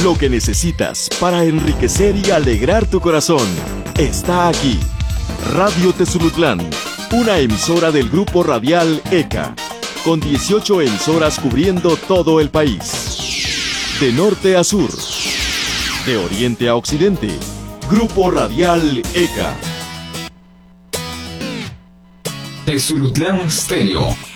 Lo que necesitas para enriquecer y alegrar tu corazón está aquí. Radio Tezulutlán, una emisora del Grupo Radial ECA, con 18 emisoras cubriendo todo el país. De norte a sur, de oriente a occidente, Grupo Radial ECA. Tezulutlán Stereo.